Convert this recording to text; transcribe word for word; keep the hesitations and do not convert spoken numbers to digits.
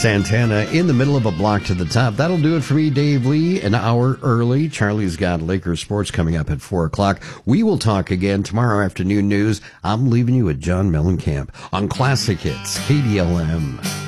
Santana in the middle of a block to the top. That'll do it for me, Dave Lee, an hour early. Charlie's got Lakers sports coming up at four o'clock. We will talk again tomorrow afternoon news. I'm leaving you with John Mellencamp on Classic Hits, K D L M.